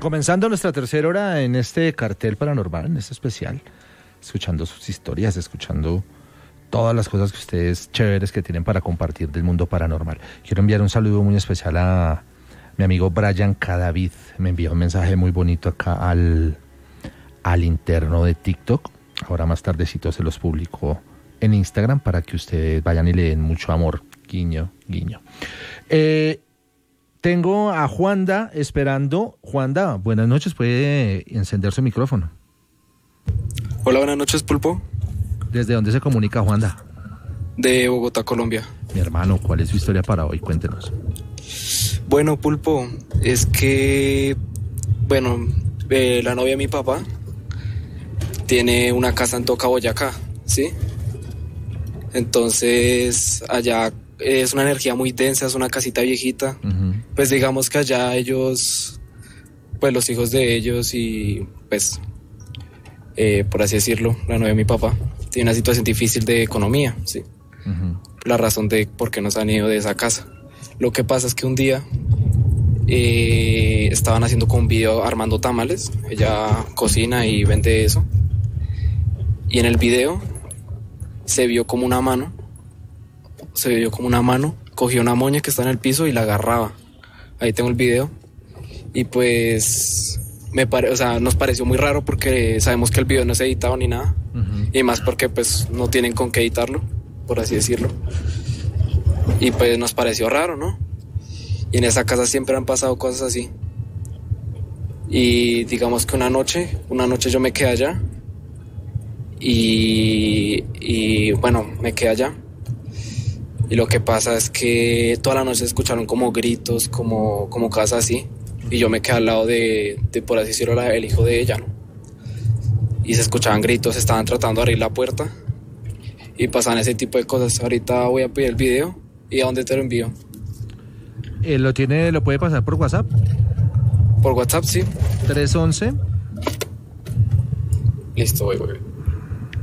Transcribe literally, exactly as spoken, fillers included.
comenzando nuestra tercera hora en este cartel paranormal, en este especial, escuchando sus historias, escuchando todas las cosas que ustedes chéveres que tienen para compartir del mundo paranormal. Quiero enviar un saludo muy especial a mi amigo Brian Cadavid. Me envió un mensaje muy bonito acá al, al interno de TikTok. Ahora más tardecito se los publico en Instagram para que ustedes vayan y le den mucho amor. Guiño, guiño. Eh... Tengo a Juanda esperando. Juanda, buenas noches. ¿Puede encender su micrófono? Hola, buenas noches, Pulpo. ¿Desde dónde se comunica, Juanda? De Bogotá, Colombia. Mi hermano, ¿cuál es su historia para hoy? Cuéntenos. Bueno, Pulpo, es que, bueno, eh, la novia de mi papá tiene una casa en Toca, Boyacá, ¿sí? Entonces, allá es una energía muy densa, es una casita viejita. Uh-huh. Pues digamos que allá ellos, pues los hijos de ellos y pues, eh, por así decirlo, la novia de mi papá tiene una situación difícil de economía, ¿sí? Uh-huh. La razón de por qué nos han ido de esa casa. Lo que pasa es que un día eh, estaban haciendo con un video armando tamales. Ella cocina y vende eso. Y en el video se vio como una mano se vio como una mano, cogió una moña que está en el piso y la agarraba. Ahí tengo el video. Y pues me pare, o sea, nos pareció muy raro porque sabemos que el video no es editado ni nada. Uh-huh. Y más porque pues no tienen con qué editarlo, por así decirlo. Y pues nos pareció raro, ¿no? Y en esa casa siempre han pasado cosas así. Y digamos que una noche, una noche yo me quedé allá. Y, y bueno, me quedé allá. Y lo que pasa es que toda la noche se escucharon como gritos, como, como cosas así. Y yo me quedé al lado de, de por así decirlo, el hijo de ella, ¿no? Y se escuchaban gritos, estaban tratando de abrir la puerta. Y pasaban ese tipo de cosas. Ahorita voy a pedir el video. ¿Y a dónde te lo envío? Eh, ¿Lo tiene, lo puede pasar por WhatsApp? Por WhatsApp, sí. tres once. Listo, voy, voy.